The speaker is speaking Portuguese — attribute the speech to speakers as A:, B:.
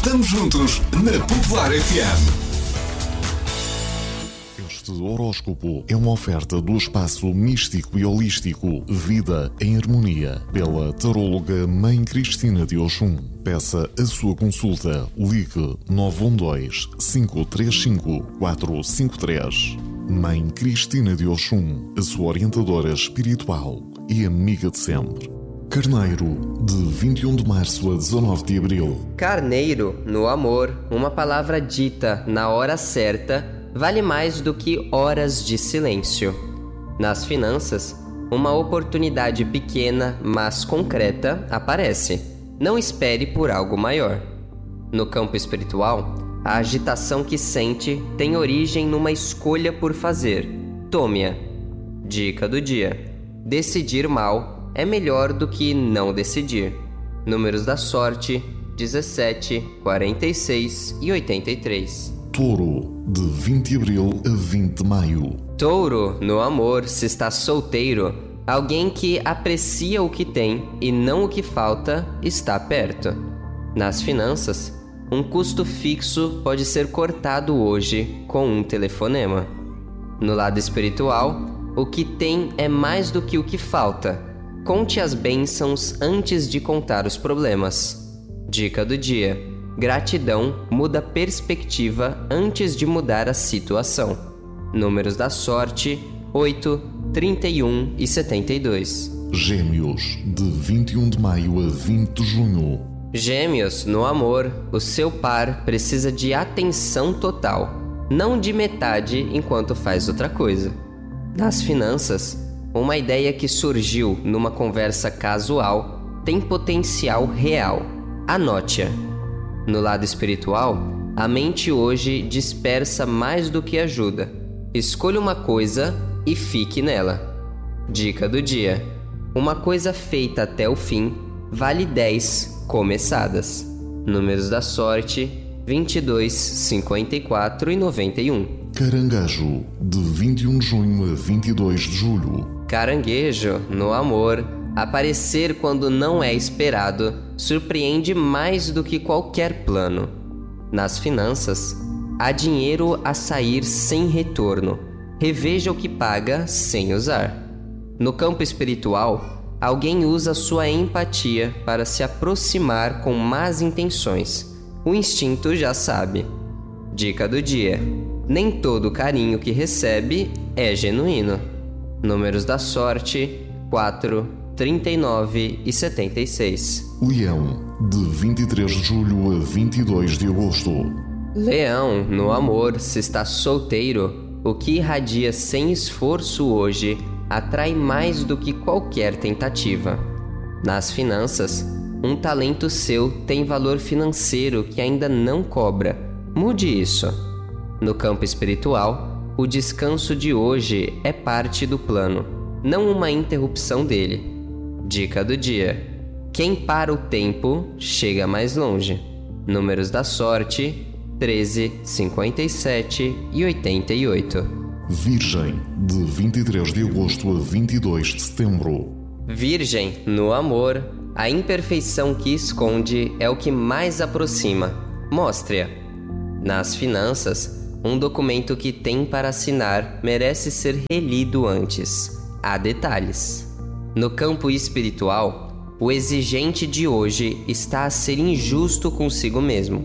A: Estamos juntos na Popular FM.
B: Este horóscopo é uma oferta do espaço místico e holístico Vida em Harmonia, pela taróloga Mãe Cristina de Oxum. Peça a sua consulta. Ligue 912-535-453. Mãe Cristina de Oxum, a sua orientadora espiritual e amiga de sempre. Carneiro, de 21 de março a 19 de abril.
C: Carneiro, no amor, uma palavra dita na hora certa vale mais do que horas de silêncio. Nas finanças, uma oportunidade pequena, mas concreta, aparece. Não espere por algo maior. No campo espiritual, a agitação que sente tem origem numa escolha por fazer. Tome-a. Dica do dia: decidir mal é melhor do que não decidir. Números da sorte: 17, 46 e 83.
B: Touro, de 20 de abril a 20 de maio.
C: Touro, no amor, se está solteiro, alguém que aprecia o que tem e não o que falta está perto. Nas finanças, um custo fixo pode ser cortado hoje com um telefonema. No lado espiritual, o que tem é mais do que o que falta. Conte as bênçãos antes de contar os problemas. Dica do dia: gratidão muda perspectiva antes de mudar a situação. Números da sorte: 8, 31 e 72.
B: Gêmeos, de 21 de maio a 20 de junho.
C: Gêmeos, no amor, o seu par precisa de atenção total, não de metade enquanto faz outra coisa. Nas finanças, uma ideia que surgiu numa conversa casual tem potencial real. Anote-a. No lado espiritual, a mente hoje dispersa mais do que ajuda. Escolha uma coisa e fique nela. Dica do dia: uma coisa feita até o fim vale 10 começadas. Números da sorte: 22, 54 e 91.
B: Caranguejo, de 21 de junho a 22 de julho.
C: Caranguejo, no amor, aparecer quando não é esperado surpreende mais do que qualquer plano. Nas finanças, há dinheiro a sair sem retorno. Reveja o que paga sem usar. No campo espiritual, alguém usa sua empatia para se aproximar com más intenções. O instinto já sabe. Dica do dia: nem todo carinho que recebe é genuíno. Números da sorte: 4, 39 e 76.
B: Leão, de 23 de julho a 22 de agosto.
C: Leão, no amor, se está solteiro, o que irradia sem esforço hoje atrai mais do que qualquer tentativa. Nas finanças, um talento seu tem valor financeiro que ainda não cobra. Mude isso. No campo espiritual, o descanso de hoje é parte do plano, não uma interrupção dele. Dica do dia: quem para o tempo chega mais longe. Números da sorte: 13, 57 e 88.
B: Virgem, de 23 de agosto a 22 de setembro.
C: Virgem, no amor, a imperfeição que esconde é o que mais aproxima. Mostre-a. Nas finanças, um documento que tem para assinar merece ser relido antes. Há detalhes. No campo espiritual, o exigente de hoje está a ser injusto consigo mesmo.